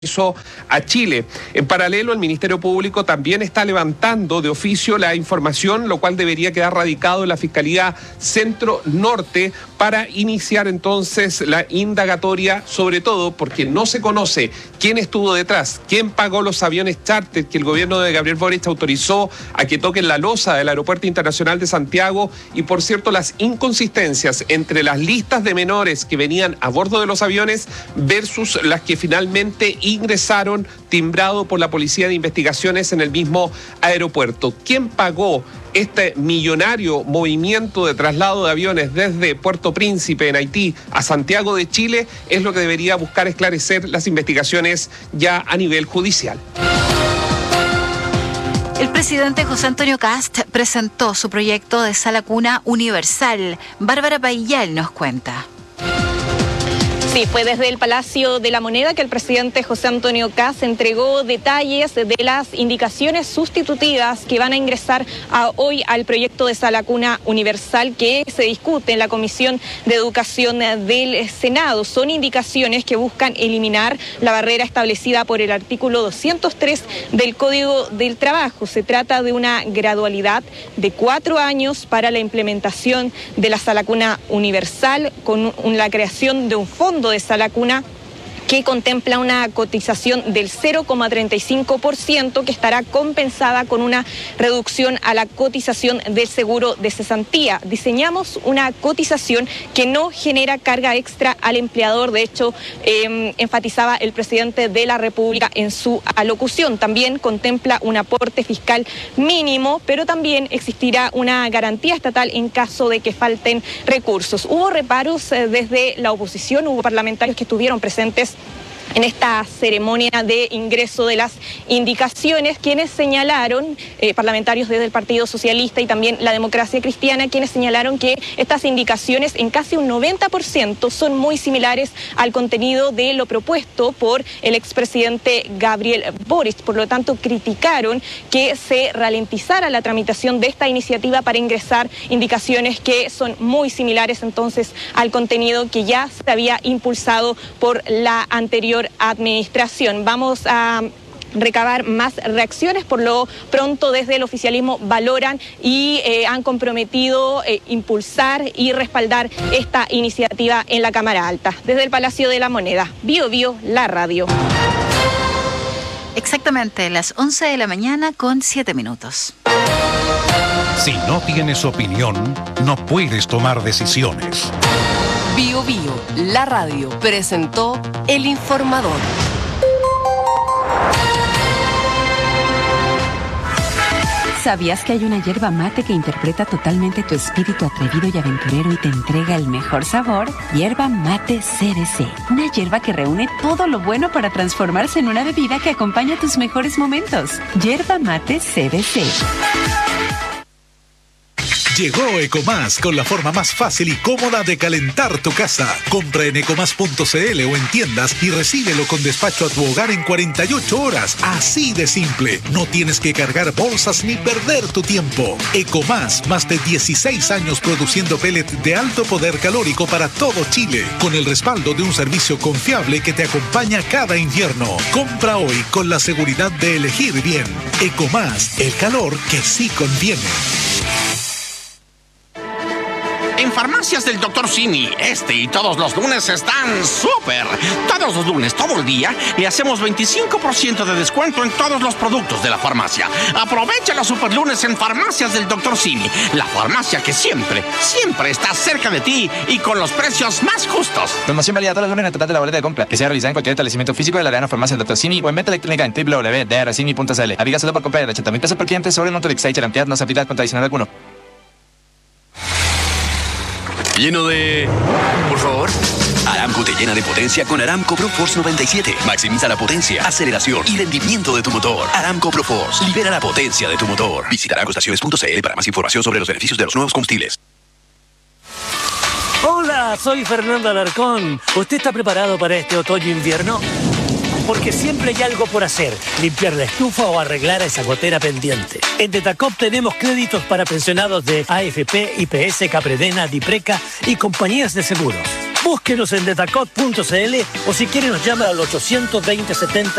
a Chile. En paralelo, el Ministerio Público también está levantando de oficio la información, lo cual debería quedar radicado en la Fiscalía Centro Norte para iniciar entonces la indagatoria, sobre todo porque no se conoce quién estuvo detrás, quién pagó los aviones charter que el gobierno de Gabriel Boric autorizó a que toquen la losa del Aeropuerto Internacional de Santiago y, por cierto, las inconsistencias entre las listas de menores que venían a bordo de los aviones versus las que finalmente ingresaron timbrado por la Policía de Investigaciones en el mismo aeropuerto. ¿Quién pagó este millonario movimiento de traslado de aviones desde Puerto Príncipe en Haití a Santiago de Chile? Es lo que debería buscar esclarecer las investigaciones ya a nivel judicial. El presidente José Antonio Kast presentó su proyecto de sala cuna universal. Bárbara Payal nos cuenta. Sí, fue desde el Palacio de la Moneda que el presidente José Antonio Kast entregó detalles de las indicaciones sustitutivas que van a ingresar hoy al proyecto de sala cuna universal que se discute en la Comisión de Educación del Senado. Son indicaciones que buscan eliminar la barrera establecida por el artículo 203 del Código del Trabajo. Se trata de una gradualidad de 4 años para la implementación de la sala cuna universal con la creación de un fondo de sala cuna que contempla una cotización del 0,35% que estará compensada con una reducción a la cotización del seguro de cesantía. Diseñamos una cotización que no genera carga extra al empleador. De hecho, enfatizaba el presidente de la República en su alocución. También contempla un aporte fiscal mínimo, pero también existirá una garantía estatal en caso de que falten recursos. Hubo reparos desde la oposición, hubo parlamentarios que estuvieron presentes en esta ceremonia de ingreso de las indicaciones, quienes señalaron, parlamentarios desde el Partido Socialista y también la Democracia Cristiana, quienes señalaron que estas indicaciones en casi un 90% son muy similares al contenido de lo propuesto por el expresidente Gabriel Boric. Por lo tanto, criticaron que se ralentizara la tramitación de esta iniciativa para ingresar indicaciones que son muy similares entonces al contenido que ya se había impulsado por la anterior administración. Vamos a recabar más reacciones. Por lo pronto, desde el oficialismo valoran y han comprometido impulsar y respaldar esta iniciativa en la Cámara Alta. Desde el Palacio de la Moneda, Bio Bio, la radio. Exactamente, las 11 de la mañana con 7 minutos. Si no tienes opinión, no puedes tomar decisiones. Bio Bio, la radio, presentó El Informador. ¿Sabías que hay una yerba mate que interpreta totalmente tu espíritu atrevido y aventurero y te entrega el mejor sabor? Yerba Mate CBC. Una yerba que reúne todo lo bueno para transformarse en una bebida que acompaña tus mejores momentos. Yerba Mate CBC. Llegó Ecomás con la forma más fácil y cómoda de calentar tu casa. Compra en ecomás.cl o en tiendas y recíbelo con despacho a tu hogar en 48 horas. Así de simple. No tienes que cargar bolsas ni perder tu tiempo. Ecomás, más de 16 años produciendo pellet de alto poder calórico para todo Chile, con el respaldo de un servicio confiable que te acompaña cada invierno. Compra hoy con la seguridad de elegir bien. Ecomás, el calor que sí conviene. En Farmacias del Dr. Simi, este y todos los lunes están súper. Todos los lunes, todo el día, le hacemos 25% de descuento en todos los productos de la farmacia. Aprovecha los super lunes en Farmacias del Dr. Simi, la farmacia que siempre está cerca de ti y con los precios más justos. Promoción válida todos los lunes al total de la boleta de compra, que sea realizada en cualquier establecimiento físico de la Arena Farmacia del Dr. Simi o en venta electrónica en www.drsimi.cl. Aplica solo por compra de 80.000 pesos por cliente sobre el monto de Excite. La entidad no se aplica con tradicional alguno. Lleno de... Por favor. Aramco te llena de potencia con Aramco ProForce 97. Maximiza la potencia, aceleración y rendimiento de tu motor. Aramco ProForce. Libera la potencia de tu motor. Visita aramcoestaciones.cl para más información sobre los beneficios de los nuevos combustibles. Hola, soy Fernando Alarcón. ¿Usted está preparado para este otoño-invierno? Porque siempre hay algo por hacer, limpiar la estufa o arreglar esa gotera pendiente. En Detacop tenemos créditos para pensionados de AFP, IPS, Capredena, Dipreca y compañías de seguros. Búsquenos en Detacop.cl o si quiere nos llama al 820 70